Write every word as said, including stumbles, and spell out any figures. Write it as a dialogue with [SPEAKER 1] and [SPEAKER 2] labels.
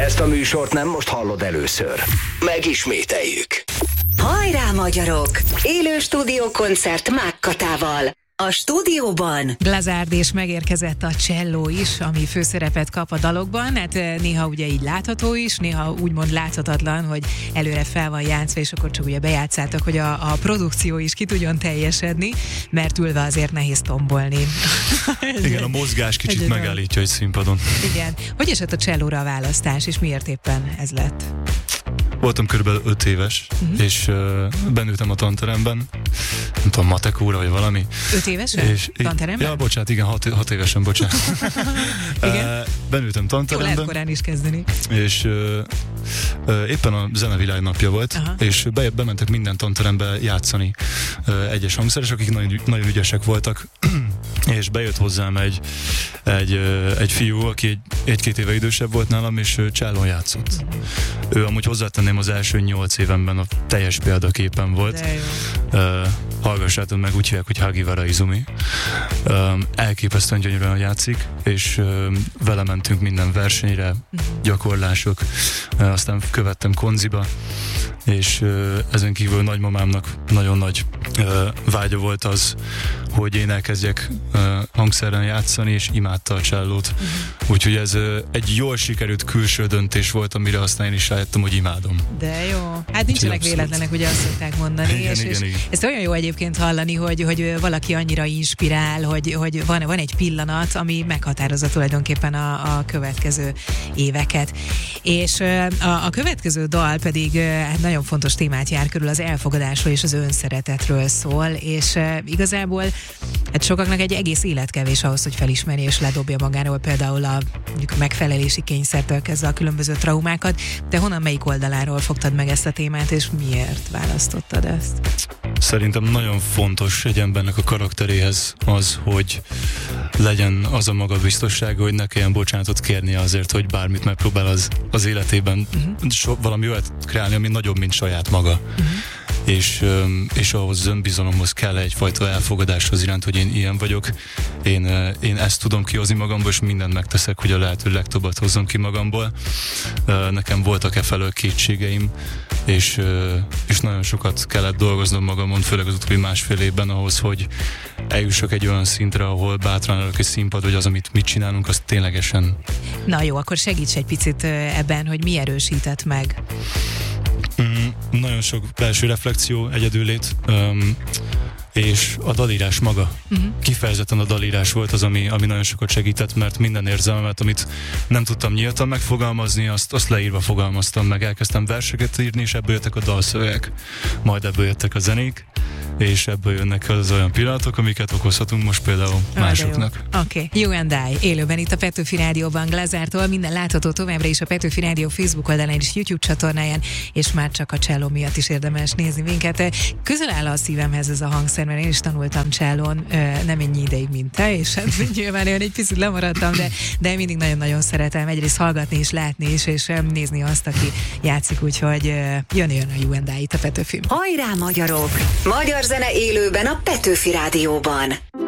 [SPEAKER 1] Ezt a műsort nem most hallod először. Megismételjük.
[SPEAKER 2] Hajrá, magyarok! Élő stúdiókoncert Mák Katával. A stúdióban
[SPEAKER 3] Glazárd, és megérkezett a cselló is, ami főszerepet kap a dalokban. Hát néha ugye így látható is, néha úgymond láthatatlan, hogy előre fel van játszva, és akkor csak ugye bejátszátok, hogy a, a produkció is ki tudjon teljesedni, mert ülve azért nehéz tombolni.
[SPEAKER 4] Igen, a mozgás kicsit egy megállítja egy színpadon.
[SPEAKER 3] Igen. Hogy esett a csellóra a választás, és miért éppen ez lett?
[SPEAKER 4] Voltam körülbelül öt éves, uh-huh. és uh, benültem a tanteremben, nem tudom, matek óra, vagy valami.
[SPEAKER 3] Öt évesen? És, tanteremben?
[SPEAKER 4] Ja, bocsánat, igen, hat, hat évesen, bocsánat.
[SPEAKER 3] Igen?
[SPEAKER 4] uh, benültem tanteremben.
[SPEAKER 3] Jó, lehet korán is kezdeni.
[SPEAKER 4] És uh, uh, éppen a zenevilág napja volt, aha. és be, bementek minden tanterembe játszani uh, egyes hangszeres, akik nagyon, nagyon ügyesek voltak, és bejött hozzám egy, egy, uh, egy fiú, aki egy, egy-két éve idősebb volt nálam, és uh, csellón játszott. Uh-huh. Ő amúgy hozzátenném, az első nyolc évenben a teljes példaképen volt. Uh, hallgassátok meg, úgy hívják, hogy Hagivara Izumi. Uh, elképesztően gyönyörűen játszik, és uh, vele mentünk minden versenyre, gyakorlások, uh, aztán követtem konziba, és uh, ezen kívül nagymamámnak nagyon nagy uh, vágya volt az, hogy én elkezdjek uh, hangszerren játszani, és imádta a csellót. Uh-huh. Úgyhogy ez uh, egy jól sikerült külső döntés volt, amire aztán én is rájöttem, hogy imádom.
[SPEAKER 3] De jó. Hát nincsenek véletlenek, ugye azt szokták mondani.
[SPEAKER 4] Igen,
[SPEAKER 3] és,
[SPEAKER 4] igen,
[SPEAKER 3] és
[SPEAKER 4] igen.
[SPEAKER 3] ez olyan jó egyébként hallani, hogy, hogy valaki annyira inspirál, hogy, hogy van, van egy pillanat, ami meghatározza tulajdonképpen a, a következő éveket. És a, a következő dal pedig hát nagyon fontos témát jár körül, az elfogadásról és az önszeretetről szól, és igazából hát sokaknak egy egész élet kevés ahhoz, hogy felismeri és ledobja magáról például a mondjuk megfelelési kényszertől kezdve a különböző traumákat. De honnan, melyik oldaláról fogtad meg ezt a témát, és miért választottad ezt?
[SPEAKER 4] Szerintem nagyon fontos egy embernek a karakteréhez az, hogy legyen az a magabiztossága, hogy ne kelljen bocsánatot kérnie azért, hogy bármit megpróbál az, az életében uh-huh. so, valami olyat kreálni, ami nagyobb, mint saját maga. Uh-huh. És, és ahhoz önbizalomhoz kell egyfajta elfogadáshoz iránt, hogy én ilyen vagyok, én, én ezt tudom kihozni magamból, és mindent megteszek, hogy a lehető legtöbbet hozzam ki magamból. Nekem voltak e felől kétségeim, és, és nagyon sokat kellett dolgoznom magamon, főleg az utóbbi másfél évben ahhoz, hogy eljussak egy olyan szintre, ahol bátran elők egy színpad, hogy az, amit mit csinálunk, az ténylegesen...
[SPEAKER 3] Na jó, akkor segíts egy picit ebben, hogy mi erősített meg.
[SPEAKER 4] Mm, nagyon sok belső reflexió, egyedüllét, um, és a dalírás maga. Uh-huh. Kifejezetten a dalírás volt az, ami, ami nagyon sokat segített, mert minden érzelmemet, amit nem tudtam nyíltan megfogalmazni, azt, azt leírva fogalmaztam meg. Elkezdtem verseket írni, és ebből jöttek a dalszövegek. Majd ebből jöttek a zenék, és ebből jönnek az olyan pillanatok, amiket okozhatunk most például ah, másoknak.
[SPEAKER 3] Oké, okay. You and I, élőben itt a Petőfi Rádióban Glazártól, minden látható továbbra is a Petőfi Rádió Facebook oldalán és YouTube csatornáján, és már csak a cselló miatt is érdemes nézni minket. Közel áll a szívemhez ez a hangszer, mert én is tanultam csellón, nem ennyi ideig, mint te, és hát nyilván olyan egy picit lemaradtam, de, de mindig nagyon-nagyon szeretem egyrészt hallgatni és látni is, és nézni azt, aki játszik, úgyhogy jön jön a You and I itt a Petőfi.
[SPEAKER 2] Hajrá, magyarok! Magyar zene élőben a Petőfi Rádióban.